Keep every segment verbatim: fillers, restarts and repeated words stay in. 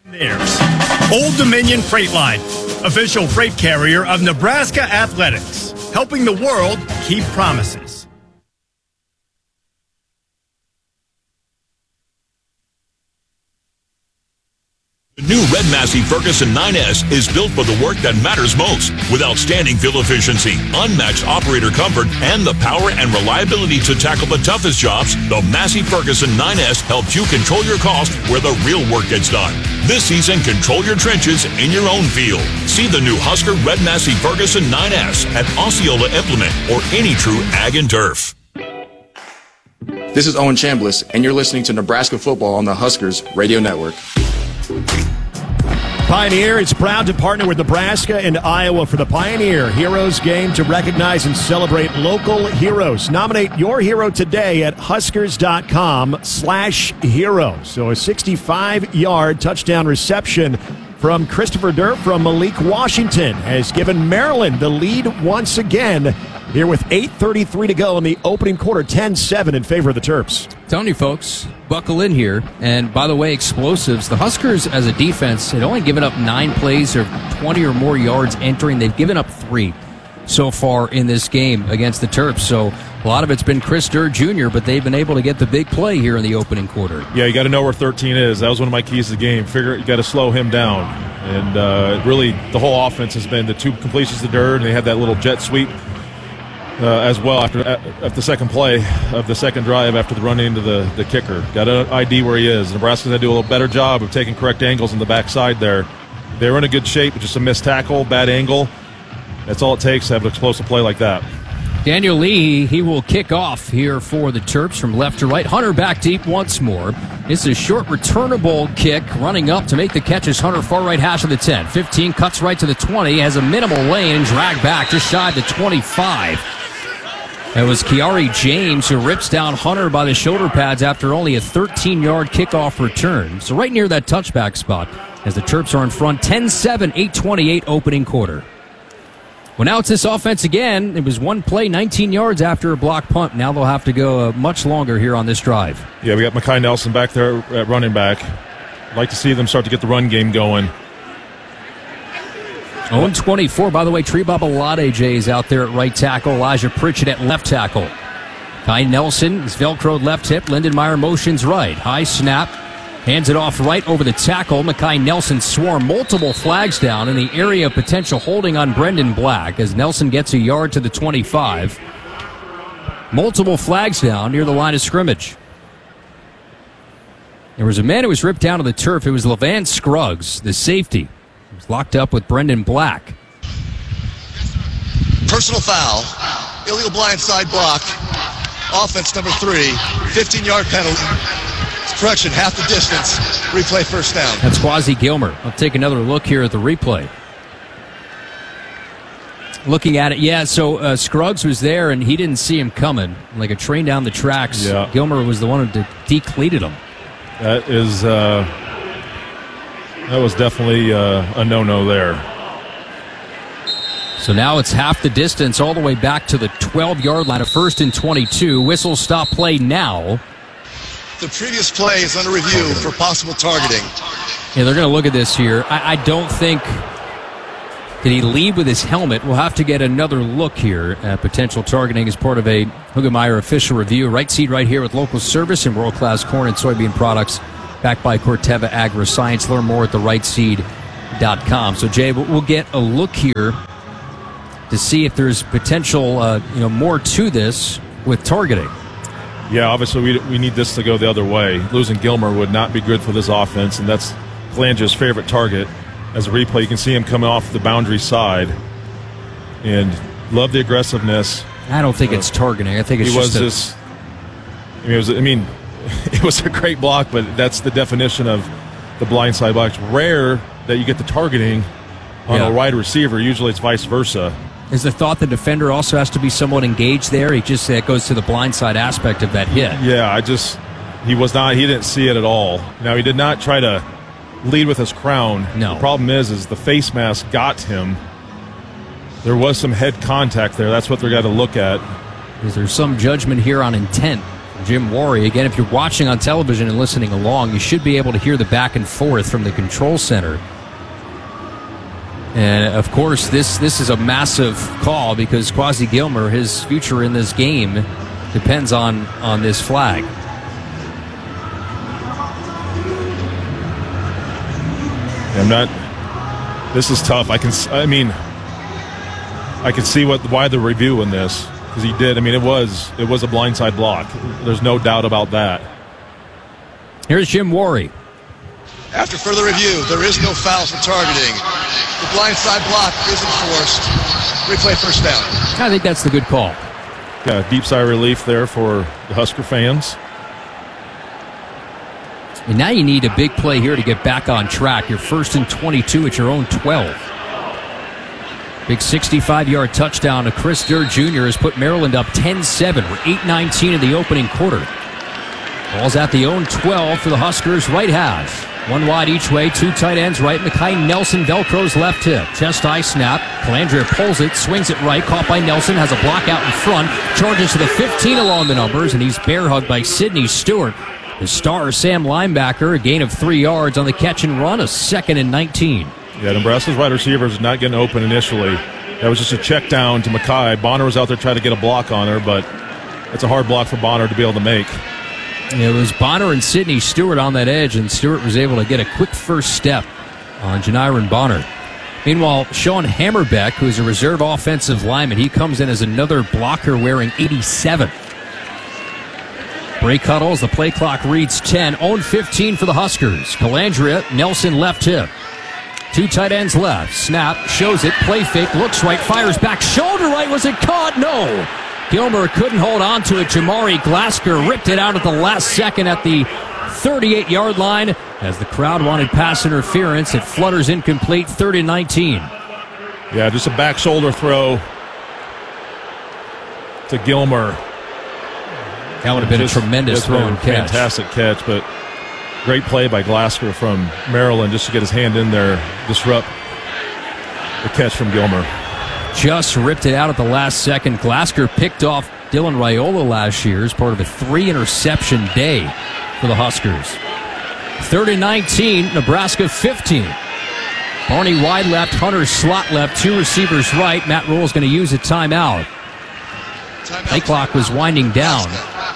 There's Old Dominion Freight Line, official freight carrier of Nebraska Athletics, helping the world keep promises. The new Red Massey Ferguson nine S is built for the work that matters most, with outstanding fuel efficiency, unmatched operator comfort, and the power and reliability to tackle the toughest jobs. The Massey Ferguson nine S helps you control your cost where the real work gets done. This season, control your trenches in your own field. See the new Husker Red Massey Ferguson nine S at Osceola Implement or any true Ag and Turf. This is Owen Chambliss, and you're listening to Nebraska Football on the Huskers Radio Network. Pioneer is proud to partner with Nebraska and Iowa for the Pioneer Heroes Game to recognize and celebrate local heroes. Nominate your hero today at huskers.com slash hero. So a sixty-five-yard touchdown reception from Christopher Durr from Malik Washington has given Maryland the lead once again. Here with eight thirty-three to go in the opening quarter, ten seven in favor of the Terps. Telling you folks, buckle in here. And by the way, explosives. The Huskers as a defense had only given up nine plays or twenty or more yards entering. They've given up three so far in this game against the Terps. So a lot of it's been Chris Durr Junior, but they've been able to get the big play here in the opening quarter. Yeah, you got to know where thirteen is. That was one of my keys to the game. Figure you got to slow him down. And uh, really, the whole offense has been the two completions to Durr, and they had that little jet sweep Uh, as well after at the second play of the second drive after the run into the, the kicker. Got to I D where he is. Nebraska's going to do a little better job of taking correct angles in the backside there. They were in a good shape, but just a missed tackle, bad angle. That's all it takes to have an explosive play like that. Daniel Lee, he will kick off here for the Terps from left to right. Hunter back deep once more. It's a short returnable kick running up to make the catch as Hunter far right hash of the ten. fifteen cuts right to the twenty, has a minimal lane and drag back just shy of the twenty-five. It was Kiari James who rips down Hunter by the shoulder pads after only a thirteen-yard kickoff return. So right near that touchback spot as the Terps are in front, ten seven, eight twenty-eight opening quarter. Well, now it's this offense again. It was one play, nineteen yards after a block punt. Now they'll have to go uh, much longer here on this drive. Yeah, we got Mekhi Nelson back there at running back. I'd like to see them start to get the run game going. oh and twenty-four, by the way, Trebob Alade J's out there at right tackle. Elijah Pritchett at left tackle. Kai Nelson is Velcroed left hip. Lindenmeyer motions right. High snap. Hands it off right over the tackle. Mekhi Nelson swore multiple flags down in the area of potential holding on Brendan Black as Nelson gets a yard to the twenty-five. Multiple flags down near the line of scrimmage. There was a man who was ripped down to the turf. It was Levan Scruggs, the safety. He was locked up with Brendan Black. Personal foul. Illegal blindside block. Offense number three. fifteen-yard penalty. Correction, half the distance. Replay first down. That's Quasi Gilmer. I'll take another look here at the replay. Looking at it, yeah, so uh, Scruggs was there, and he didn't see him coming. Like a train down the tracks. Yeah. Gilmer was the one who de- decleated him. That is, uh, that was definitely uh, a no-no there. So now it's half the distance all the way back to the twelve-yard line of first and twenty-two. Whistle stop play now. The previous play is under review for possible targeting. Yeah, they're going to look at this here. I, I don't think... Did he lead with his helmet? We'll have to get another look here at potential targeting as part of a Hugemeyer official review. Right seat right here with local service and world-class corn and soybean products backed by Corteva Agri-Science. Learn more at the right seed dot com. So, Jay, we'll get a look here to see if there's potential, uh, you know, more to this with targeting. Yeah, obviously we we need this to go the other way. Losing Gilmer would not be good for this offense, and that's Calandra's favorite target. As a replay, you can see him coming off the boundary side, and love the aggressiveness. I don't think uh, it's targeting. I think it's he just was a... just. I mean, it was. I mean, it was a great block, but that's the definition of the blindside block. It's rare that you get the targeting on yeah. a wide receiver. Usually, it's vice versa. Is the thought the defender also has to be somewhat engaged there? He just that goes to the blindside aspect of that hit. Yeah, I just he was not. He didn't see it at all. Now he did not try to lead with his crown. No. The problem is, is the face mask got him. There was some head contact there. That's what they're got to look at. Is there some judgment here on intent Jim Worry. Again, if you're watching on television and listening along, you should be able to hear the back and forth from the control center. And, of course, this, this is a massive call because Quasi Gilmer, his future in this game depends on, on this flag. I'm not. This is tough. I can. I mean, I can see what why the review in this because he did. I mean, it was it was a blindside block. There's no doubt about that. Here's Jim Worry. After further review, there is no foul for targeting. The blindside block is enforced. Replay first down. I think that's the good call. Yeah, deep sigh of relief there for the Husker fans. And now you need a big play here to get back on track. You're first and twenty-two at your own twelve. Big sixty-five-yard touchdown to Chris Durr Junior has put Maryland up ten seven. We're eight nineteen in the opening quarter. Ball's at the own twelve for the Huskers right half. One wide each way, two tight ends right. Mekhi Nelson Velcro's left hip. Chest high snap. Calandria pulls it, swings it right. Caught by Nelson, has a block out in front. Charges to the fifteen along the numbers, and he's bear hugged by Sidney Stewart. The star Sam linebacker, a gain of three yards on the catch and run, a second and nineteen. Yeah, Nebraska's wide receivers not getting open initially. That was just a check down to Mekhi. Bonner was out there trying to get a block on her, but it's a hard block for Bonner to be able to make. It was Bonner and Sidney Stewart on that edge, and Stewart was able to get a quick first step on Janiron Bonner. Meanwhile, Sean Hammerbeck, who's a reserve offensive lineman, he comes in as another blocker wearing eighty-seven. Break huddles, the play clock reads ten. Own fifteen for the Huskers. Calandria, Nelson left hip. Two tight ends left. Snap, shows it, play fake, looks right, fires back, shoulder right, was it caught? No. Gilmer couldn't hold on to it. Jamari Glasker ripped it out at the last second at the thirty-eight-yard line. As the crowd wanted pass interference, it flutters incomplete, third and nineteen. Yeah, just a back shoulder throw to Gilmer. That would have been just, a tremendous throw and catch. Fantastic catch, but great play by Glasker from Maryland just to get his hand in there, disrupt the catch from Gilmer. Just ripped it out at the last second. Glasker picked off Dylan Raiola last year as part of a three-interception day for the Huskers. Third and nineteen, Nebraska fifteen. Barney wide left, Hunter slot left, two receivers right. Matt Rule's going to use a timeout. Play clock was winding down.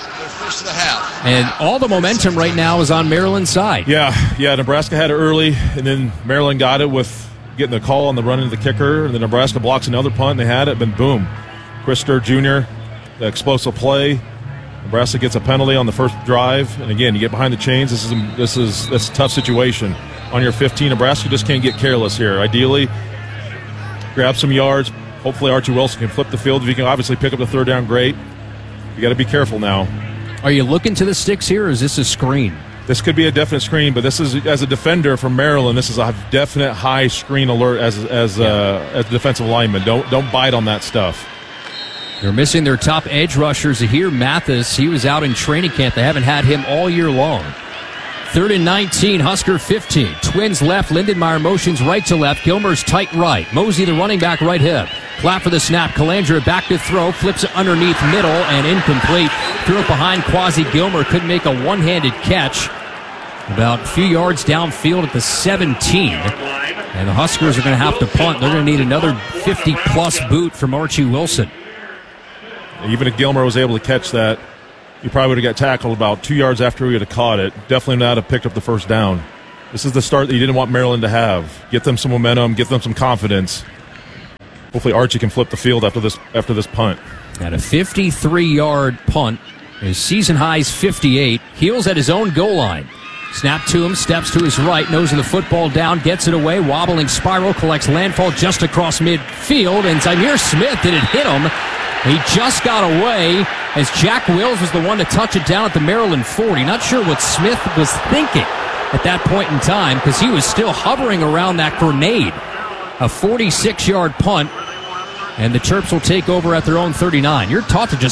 And all the momentum right now is on Maryland's side. Yeah, yeah, Nebraska had it early, and then Maryland got it with getting the call on the run into the kicker, and then Nebraska blocks another punt, and they had it, but boom. Chris Durr Junior, the explosive play. Nebraska gets a penalty on the first drive, and again, you get behind the chains. This is this is this is a tough situation. On your fifteen, Nebraska just can't get careless here. Ideally, grab some yards. Hopefully Archie Wilson can flip the field. If he can obviously pick up the third down, great. You got to be careful now. Are you looking to the sticks here, or is this a screen? This could be a definite screen, but this is, as a defender from Maryland, this is a definite high screen alert as as yeah. uh, as a defensive lineman. Don't don't bite on that stuff. They're missing their top edge rushers here. Mathis, he was out in training camp. They haven't had him all year long. Third and nineteen, Husker fifteen. Twins left, Lindenmeyer motions right to left. Gilmer's tight right. Mosey, the running back, right hip. Clap for the snap. Calandria back to throw. Flips it underneath middle and incomplete. Threw it behind Quasi Gilmer. Couldn't make a one-handed catch. About a few yards downfield at the seventeen. And the Huskers are going to have to punt. They're going to need another fifty-plus boot from Archie Wilson. Even if Gilmer was able to catch that, he probably would have got tackled about two yards after he would have caught it. Definitely not have picked up the first down. This is the start that you didn't want Maryland to have. Get them some momentum, get them some confidence. Hopefully Archie can flip the field after this after this punt. At a fifty-three-yard punt, his season high's fifty-eight. Heels at his own goal line. Snap to him, steps to his right, nose of the football down, gets it away, wobbling spiral, collects landfall just across midfield, and Zymir Smith, did it hit him? He just got away as Jack Wills was the one to touch it down at the Maryland forty. Not sure what Smith was thinking at that point in time because he was still hovering around that grenade. A forty-six-yard punt, and the Terps will take over at their own thirty-nine. You're taught to just